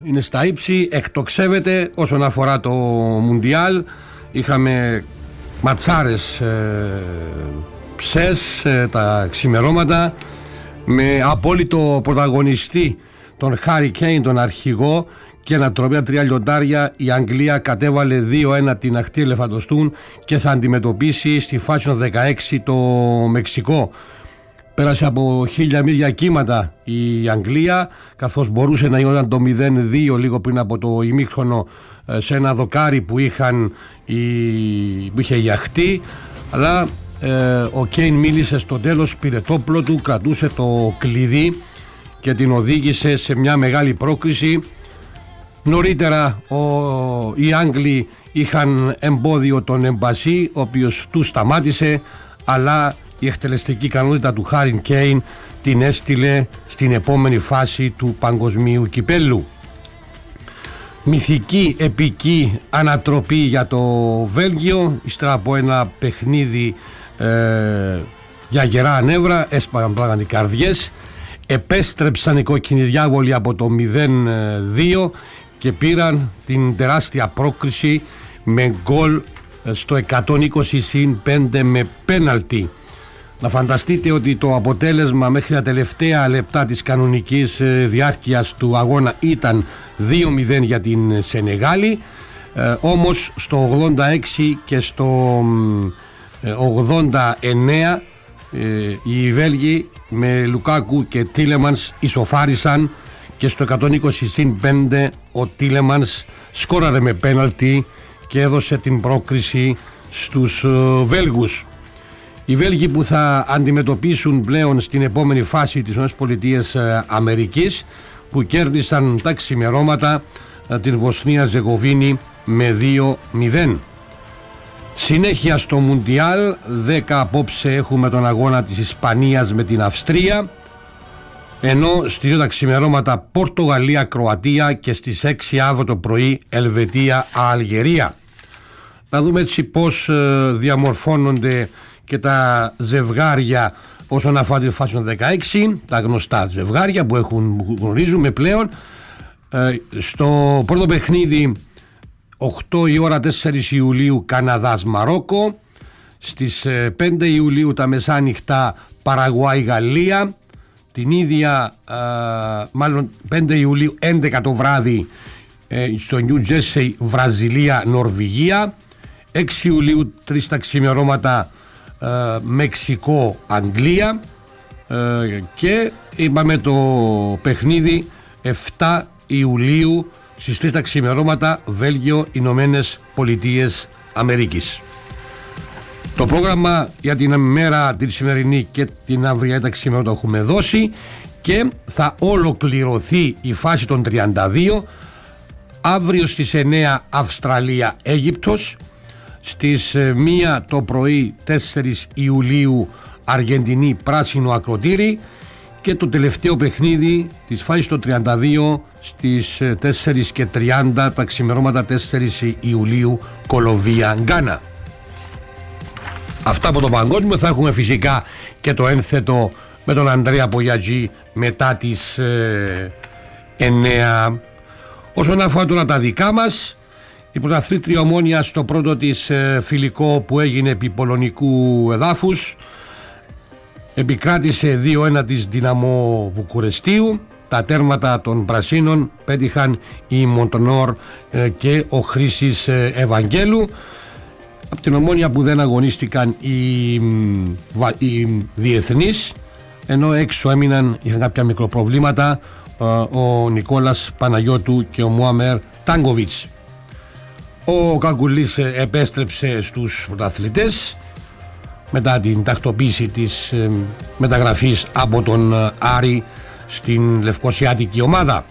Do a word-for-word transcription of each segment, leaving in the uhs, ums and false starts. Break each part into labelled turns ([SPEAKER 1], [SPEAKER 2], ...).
[SPEAKER 1] Είναι στα ύψη, εκτοξεύεται όσον αφορά το Μουντιάλ. Είχαμε ματσάρες, ε, ψες, ε, τα ξημερώματα, με απόλυτο πρωταγωνιστή τον Χάρι Κέιν, τον αρχηγό, και ανατροπή τρία λιοντάρια. Η Αγγλία κατέβαλε δύο ένα την ακτή Ελεφαντοστούν και θα αντιμετωπίσει στη φάση των δεκαέξι το Μεξικό. Πέρασε από χίλια μίλια κύματα η Αγγλία, καθώς μπορούσε να γινόταν το μηδέν δύο λίγο πριν από το ημίχρονο σε ένα δοκάρι που, είχαν η, που είχε η αχτή, αλλά ε, ο Κέιν μίλησε στο τέλος, πήρε το όπλο του, κρατούσε το κλειδί και την οδήγησε σε μια μεγάλη πρόκριση. Νωρίτερα ο, οι Άγγλοι είχαν εμπόδιο τον Εμπασί, ο οποίος του σταμάτησε, αλλά η εκτελεστική ικανότητα του Χάρι Κέιν την έστειλε στην επόμενη φάση του παγκοσμίου κυπέλλου. Μυθική, επική ανατροπή για το Βέλγιο, ύστερα από ένα παιχνίδι ε, για γερά νεύρα, έσπαγαν πράγματι καρδιές. Επέστρεψαν οι κόκκινοι διάβολοι από το μηδέν δύο και πήραν την τεράστια πρόκριση με γκολ στο εκατόν είκοσι συν πέντε με πέναλτι. Να φανταστείτε ότι το αποτέλεσμα μέχρι τα τελευταία λεπτά της κανονικής διάρκειας του αγώνα ήταν δύο μηδέν για την Σενεγάλη, ε, όμως στο ογδόντα έξι και στο ογδόντα εννέα ε, οι Βέλγοι με Λουκάκου και Τίλεμανς ισοφάρισαν και στο εκατόν είκοσι συν πέντε ο Τίλεμανς σκόραρε με πέναλτι και έδωσε την πρόκριση στους ε, Βέλγους. Οι Βέλγοι που θα αντιμετωπίσουν πλέον στην επόμενη φάση τις ΗΠΑ, που κέρδισαν τα ξημερώματα την Βοσνία Ζεγοβίνη με δύο μηδέν. Συνέχεια στο Μουντιάλ, δέκα απόψε έχουμε τον αγώνα της Ισπανίας με την Αυστρία, ενώ στις δύο τα ξημερώματα Πορτογαλία-Κροατία και στις έξι αύριο το πρωί Ελβετία-Αλγερία. Να δούμε έτσι πώς διαμορφώνονται και τα ζευγάρια όσον αφορά τη φάση των δεκαέξι, τα γνωστά ζευγάρια που έχουν, γνωρίζουμε πλέον. Ε, στο πρώτο παιχνίδι οκτώ η ώρα τέσσερις Ιουλίου Καναδάς Μαρόκο, στις πέντε Ιουλίου τα μεσάνυχτα Παραγουάη Γαλλία, την ίδια ε, μάλλον πέντε Ιουλίου έντεκα το βράδυ ε, στο Νιου Τζέρσεϊ Βραζιλία Νορβηγία, έξι Ιουλίου τρεις τα ξημερώματα Uh, Μεξικό Αγγλία, uh, και είπαμε το παιχνίδι επτά Ιουλίου στις τρεις τα ξημερώματα Βέλγιο Ηνωμένες Πολιτείες Αμερικής. Το πρόγραμμα για την μέρα την σημερινή και την αυριά τα ξημερώματα έχουμε δώσει και θα ολοκληρωθεί η φάση των τριάντα δύο αύριο στις εννέα Αυστραλία Αίγυπτος, στις μία το πρωί τέσσερις Ιουλίου Αργεντινή Πράσινο Ακροτήρι και το τελευταίο παιχνίδι της φάσης των τριάντα δύο στις τέσσερις και τριάντα τα ξημερώματα τέσσερις Ιουλίου Κολομβία Γκάνα. Αυτά από το παγκόσμιο. Θα έχουμε φυσικά και το ένθετο με τον Ανδρέα Πογιατζή μετά τις ε, εννέα. Όσον αφορά τώρα τα δικά μας, η πρωταθλήτρια Ομόνοια στο πρώτο της ε, φιλικό που έγινε επί πολωνικού εδάφους επικράτησε δύο ένα της Δυναμό Βουκουρεστίου. Τα τέρματα των Πρασίνων πέτυχαν η Μοντονόρ ε, και ο Χρήσης ε, Ευαγγέλου. Από την Ομόνοια που δεν αγωνίστηκαν οι, οι διεθνείς, ενώ έξω έμειναν, είχαν κάποια μικροπροβλήματα ε, ο Νικόλας Παναγιώτου και ο Μουάμερ Τάγκοβιτς. Ο Κακουλής επέστρεψε στους πρωταθλητές μετά την τακτοποίηση της ε, μεταγραφής από τον ε, Άρη στην λευκοσιάτικη ομάδα.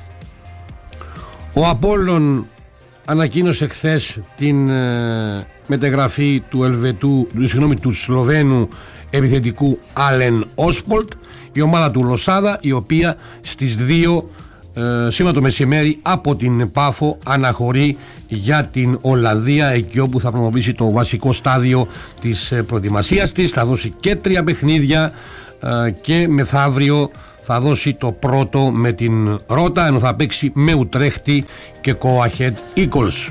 [SPEAKER 1] Ο Απόλλων ανακοίνωσε χθες την ε, μεταγραφή του Ελβετού, συγγνώμη, του Σλοβαίνου επιθετικού Άλεν Όσπολτ, η ομάδα του Λοσάδα, η οποία στις δύο ε, σήμερα το μεσημέρι από την Πάφο αναχωρεί για την Ολλανδία, εκεί όπου θα προμοποιήσει το βασικό στάδιο της προετοιμασίας της. Θα δώσει και τρία παιχνίδια ε, και μεθαύριο θα δώσει το πρώτο με την Ρότα, ενώ θα παίξει με Ουτρέχτη και Go Ahead Eagles.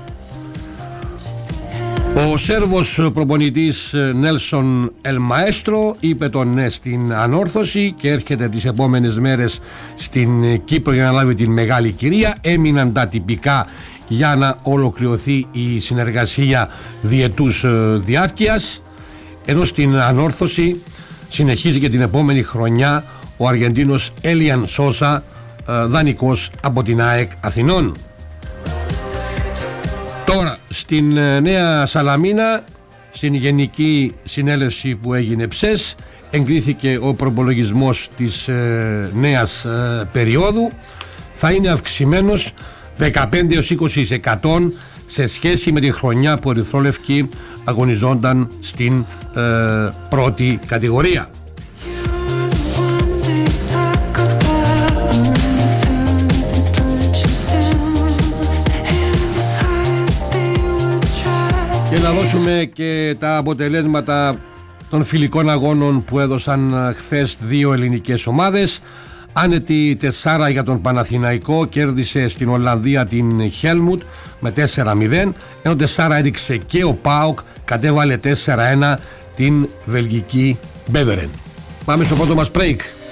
[SPEAKER 1] Ο Σέρβος προπονητής Νέλσον Ελμαέστρο είπε το ναι στην ανόρθωση και έρχεται τις επόμενες μέρες στην Κύπρο για να λάβει την μεγάλη κυρία. Έμειναν τα τυπικά για να ολοκληρωθεί η συνεργασία διετούς διάρκειας, ενώ στην ανόρθωση συνεχίζει και την επόμενη χρονιά ο Αργεντίνος Έλιαν Σόσα, δανεικός από την ΑΕΚ Αθηνών. Τώρα στην Νέα Σαλαμίνα, στην Γενική Συνέλευση που έγινε ψες, εγκρίθηκε ο προπολογισμός της ε, νέας ε, περίοδου. Θα είναι αυξημένος δεκαπέντε έως είκοσι τοις εκατό σε σχέση με τη χρονιά που ερυθρόλευκοι αγωνιζόνταν στην ε, πρώτη κατηγορία. Και να δώσουμε και τα αποτελέσματα των φιλικών αγώνων που έδωσαν χθες δύο ελληνικές ομάδες. Άνετη τεσσάρα για τον Παναθηναϊκό, κέρδισε στην Ολλανδία την Χέλμουτ με τέσσερα μηδέν, ενώ τεσσάρα έδειξε και ο ΠΑΟΚ, κατέβαλε τέσσερα ένα την βελγική Μπέβερεν. Πάμε στο πρώτο μας break.